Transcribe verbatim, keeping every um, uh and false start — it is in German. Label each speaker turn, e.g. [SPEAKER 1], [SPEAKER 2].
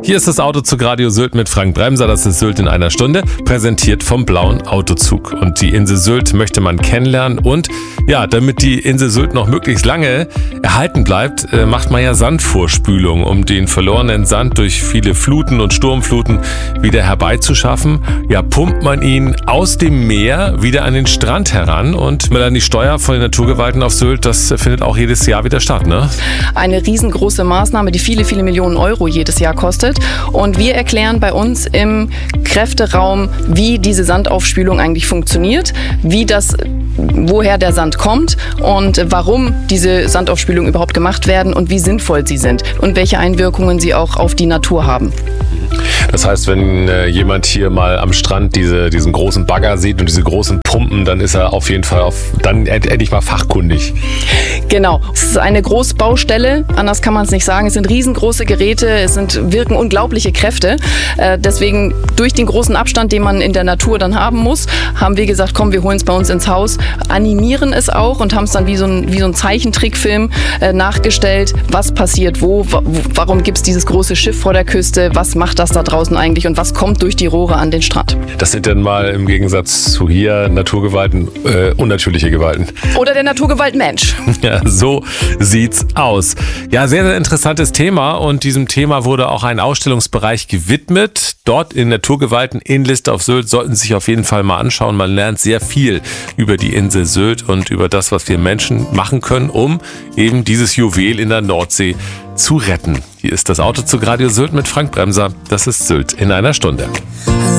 [SPEAKER 1] Hier ist das Autozug Radio Sylt mit Frank Bremser. Das ist Sylt in einer Stunde, präsentiert vom Blauen Autozug. Und die Insel Sylt möchte man kennenlernen. Und ja, damit die Insel Sylt noch möglichst lange erhalten bleibt, macht man ja Sandvorspülung, um den verlorenen Sand durch viele Fluten und Sturmfluten wieder herbeizuschaffen. Ja, pumpt man ihn aus dem Meer wieder an den Strand heran. Und Melanie Steuer von den Naturgewalten auf Sylt, das findet auch jedes Jahr wieder statt, ne?
[SPEAKER 2] Eine riesengroße Maßnahme, die viele, viele Millionen Euro jedes Jahr kostet. Und wir erklären bei uns im Kräfteraum, wie diese Sandaufspülung eigentlich funktioniert, wie das, woher der Sand kommt und warum diese Sandaufspülungen überhaupt gemacht werden und wie sinnvoll sie sind und welche Einwirkungen sie auch auf die Natur haben.
[SPEAKER 1] Das heißt, wenn äh, jemand hier mal am Strand diese, diesen großen Bagger sieht und diese großen Pumpen, dann ist er auf jeden Fall auf, dann endlich mal fachkundig.
[SPEAKER 2] Genau. Es ist eine Großbaustelle, anders kann man es nicht sagen. Es sind riesengroße Geräte, es sind, wirken unglaubliche Kräfte. Äh, deswegen, durch den großen Abstand, den man in der Natur dann haben muss, haben wir gesagt, komm, wir holen es bei uns ins Haus, animieren es auch und haben es dann wie so ein, wie so ein Zeichentrickfilm äh, nachgestellt, was passiert wo, wa- warum gibt es dieses große Schiff vor der Küste, was macht das da draußen eigentlich und was kommt durch die Rohre an den Strand.
[SPEAKER 1] Das sind dann mal im Gegensatz zu hier Naturgewalten äh, unnatürliche Gewalten.
[SPEAKER 2] Oder der Naturgewalt Mensch.
[SPEAKER 1] Ja, so sieht's aus. Ja, sehr, sehr interessantes Thema und diesem Thema wurde auch ein Ausstellungsbereich gewidmet. Dort in Naturgewalten in List auf Sylt sollten Sie sich auf jeden Fall mal anschauen. Man lernt sehr viel über die Insel Sylt und über das, was wir Menschen machen können, um eben dieses Juwel in der Nordsee zu retten. Hier ist das Autozug Radio Sylt mit Frank Bremser. Das ist Sylt in einer Stunde.